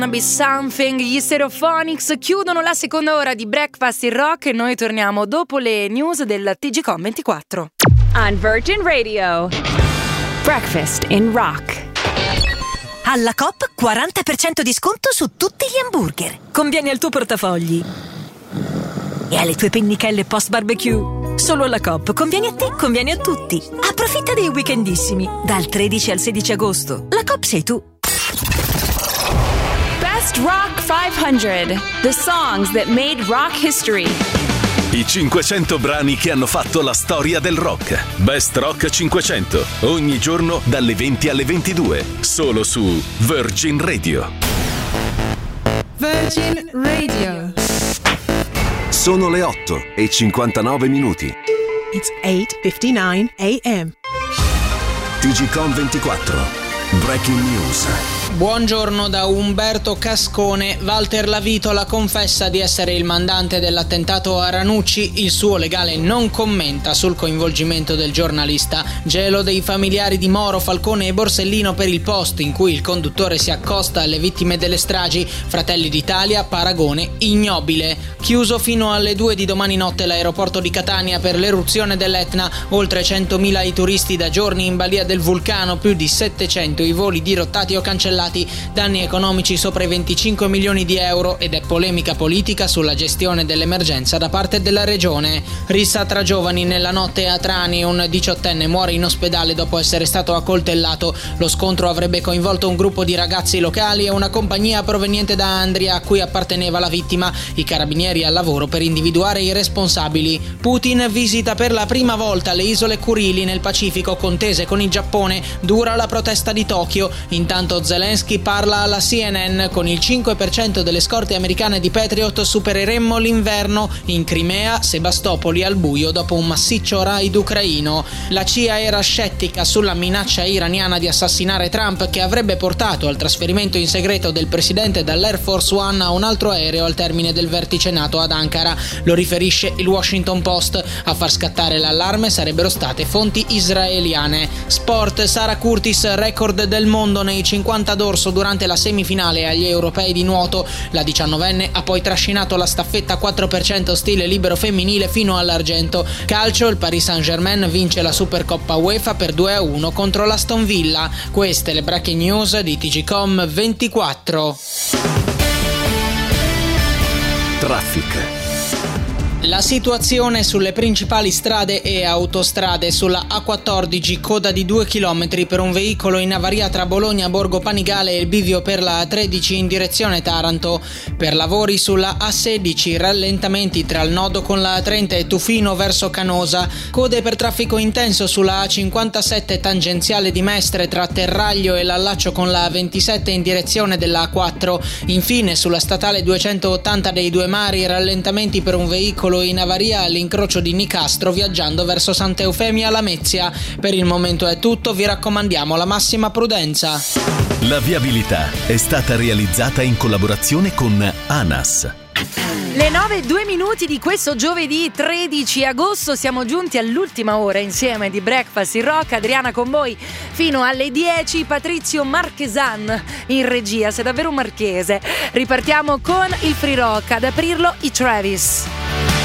Be Something, gli Stereophonics chiudono la seconda ora di Breakfast in Rock e noi torniamo dopo le news del TGcom 24. On Virgin Radio, Breakfast in Rock. Alla Coop 40% di sconto su tutti gli hamburger. Conviene al tuo portafogli e alle tue pennichelle post barbecue. Solo alla Coop conviene a te, conviene a tutti. Approfitta dei weekendissimi dal 13 al 16 agosto. La Coop sei tu. Best Rock 500, the songs that made rock history. I 500 brani che hanno fatto la storia del rock. Best Rock 500, ogni giorno dalle 20 alle 22, solo su Virgin Radio. Virgin Radio. Sono le 8:59. It's 8:59 a.m. TGcom 24. Breaking News. Buongiorno da Umberto Cascone. Walter Lavitola confessa di essere il mandante dell'attentato a Ranucci. Il suo legale non commenta sul coinvolgimento del giornalista. Gelo dei familiari di Moro, Falcone e Borsellino per il post in cui il conduttore si accosta alle vittime delle stragi. Fratelli d'Italia, paragone ignobile. Chiuso fino alle 2 di domani notte l'aeroporto di Catania per l'eruzione dell'Etna. Oltre 100.000 i turisti da giorni in balia del vulcano, più di 700 i voli dirottati o cancellati. Danni economici sopra i 25 milioni di euro ed è polemica politica sulla gestione dell'emergenza da parte della regione. Rissa tra giovani nella notte a Trani, un 18enne muore in ospedale dopo essere stato accoltellato. Lo scontro avrebbe coinvolto un gruppo di ragazzi locali e una compagnia proveniente da Andria a cui apparteneva la vittima. I carabinieri al lavoro per individuare i responsabili. Putin visita per la prima volta le isole Kurili nel Pacifico, contese con il Giappone. Dura la protesta di Tokyo. Intanto Zelensky parla alla CNN: con il 5% delle scorte americane di Patriot supereremmo l'inverno. In Crimea, Sebastopoli al buio dopo un massiccio raid ucraino. La CIA era scettica sulla minaccia iraniana di assassinare Trump, che avrebbe portato al trasferimento in segreto del presidente dall'Air Force One a un altro aereo al termine del vertice NATO ad Ankara. Lo riferisce il Washington Post. A far scattare l'allarme sarebbero state fonti israeliane. Sport: Sara Curtis, record del mondo nei 50 d'orso durante la semifinale agli europei di nuoto. La 19enne ha poi trascinato la staffetta 4% stile libero femminile fino all'argento. Calcio: il Paris Saint-Germain vince la Supercoppa UEFA per 2-1 contro l'Aston Villa. Queste le breaking news di TGcom 24. Traffic. La situazione sulle principali strade e autostrade: sulla A14 coda di 2 km per un veicolo in avaria tra Bologna, Borgo Panigale e il bivio per la A13 in direzione Taranto. Per lavori sulla A16 rallentamenti tra il nodo con la A30 e Tufino verso Canosa. Code per traffico intenso sulla A57 tangenziale di Mestre tra Terraglio e l'allaccio con la A27 in direzione della A4. Infine sulla statale 280 dei Due Mari rallentamenti per un veicolo in avaria all'incrocio di Nicastro viaggiando verso Santa Eufemia Lamezia. Per il momento è tutto, vi raccomandiamo la massima prudenza. La viabilità è stata realizzata in collaborazione con ANAS. Le 9:02 di questo giovedì 13 agosto, siamo giunti all'ultima ora insieme di Breakfast in Rock. Adriana con voi fino alle 10, Patrizio Marchesan in regia, sei davvero un marchese. Ripartiamo con il free rock, ad aprirlo i Travis.